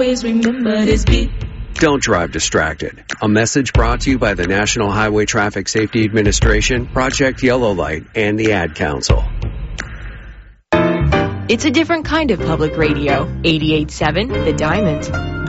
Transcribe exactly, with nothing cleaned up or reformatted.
Always remember this beat. Don't drive distracted. A message brought to you by the National Highway Traffic Safety Administration, Project Yellow Light, and the Ad Council. It's a different kind of public radio. eighty-eight point seven The Diamond.